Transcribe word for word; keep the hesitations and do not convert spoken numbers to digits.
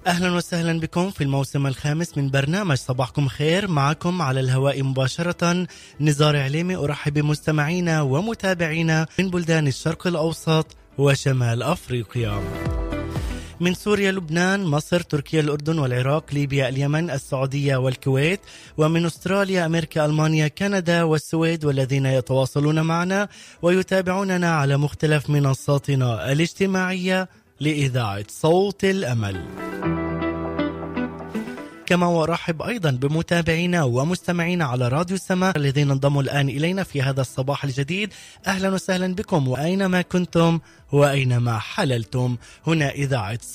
أهلا وسهلا بكم في الموسم الخامس من برنامج صباحكم خير. معكم على الهواء مباشرة نزار عليمي. أرحب بمستمعينا ومتابعينا من بلدان الشرق الأوسط وشمال أفريقيا، من سوريا، لبنان، مصر، تركيا، الأردن والعراق، ليبيا، اليمن، السعودية والكويت، ومن أستراليا، أمريكا، ألمانيا، كندا والسويد، والذين يتواصلون معنا ويتابعوننا على مختلف منصاتنا الاجتماعية لإذاعة صوت الأمل. كما وأرحب أيضا بمتابعينا ومستمعينا على راديو السماء الذين انضموا الآن إلينا في هذا الصباح الجديد. أهلا وسهلا بكم وأينما كنتم وأينما حللتم. هنا إذاعة